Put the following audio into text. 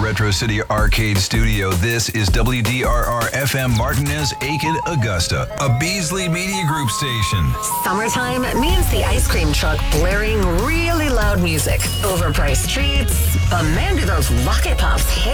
Retro City Arcade Studio. This is WDRR FM Martinez, Aiken, Augusta, a Beasley Media Group station. Summertime means the ice cream truck blaring really loud music, overpriced treats, but man, do those Rocket Pops hit.